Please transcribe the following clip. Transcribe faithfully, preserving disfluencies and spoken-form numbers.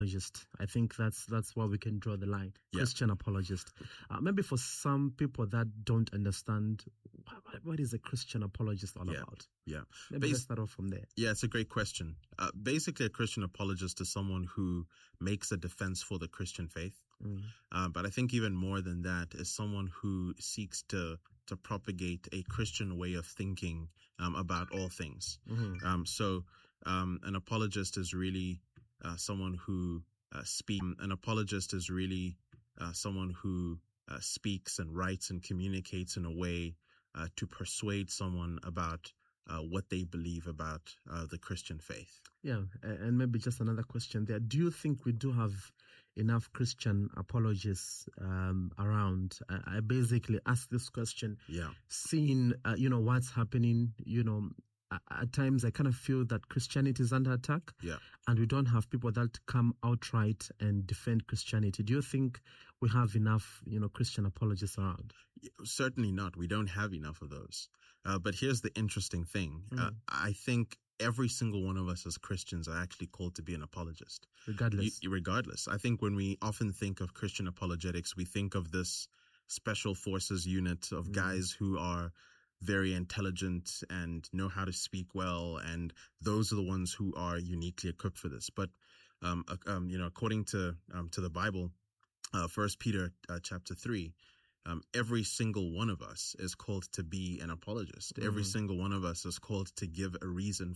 apologist. I think that's that's where we can draw the line. Yeah. Christian apologist. Uh, maybe for some people that don't understand, what, what is a Christian apologist all Yeah. about? Yeah. Maybe Bas- let's start off from there. Yeah, it's a great question. Uh, basically, a Christian apologist is someone who makes a defense for the Christian faith. Mm. Uh, but I think even more than that is someone who seeks to to propagate a Christian way of thinking um, about all things. Mm-hmm. Um, so um, an apologist is really uh, someone who uh, speaks. An apologist is really uh, someone who uh, speaks and writes and communicates in a way uh, to persuade someone about uh, what they believe about uh, the Christian faith. Yeah, and maybe just another question there. Do you think we do have enough Christian apologists um, around? I, I basically ask this question, Yeah. seeing, uh, you know, what's happening, you know, at, at times I kind of feel that Christianity is under attack. Yeah. And we don't have people that come outright and defend Christianity. Do you think we have enough, you know, Christian apologists around? Certainly not. We don't have enough of those. Uh, but here's the interesting thing. Mm. Uh, I think every single one of us as Christians are actually called to be an apologist. Regardless. Y- regardless. I think when we often think of Christian apologetics, we think of this special forces unit of Mm. guys who are very intelligent and know how to speak well, and those are the ones who are uniquely equipped for this. But um, uh, um, you know, according to um, to the Bible, uh, First Peter uh, chapter three, um, every single one of us is called to be an apologist. Mm. Every single one of us is called to give a reason